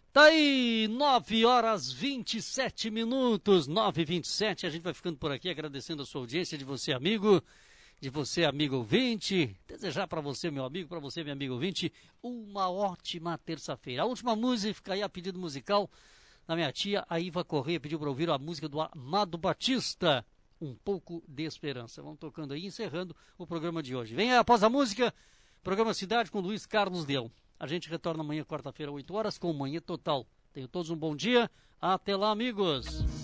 Tá aí, 9h27, 9h27, a gente vai ficando por aqui agradecendo a sua audiência, de você amigo ouvinte, desejar para você meu amigo, para você minha amiga ouvinte, uma ótima terça-feira. A última música aí a pedido musical da minha tia, a Iva Correia, pediu para ouvir a música do Amado Batista, Um Pouco de Esperança. Vamos tocando aí, encerrando o programa de hoje. Vem aí após a música, programa Cidade com Luiz Carlos Leão. A gente retorna amanhã, quarta-feira, 8 horas, com Manhã Total. Tenham todos um bom dia. Até lá, amigos.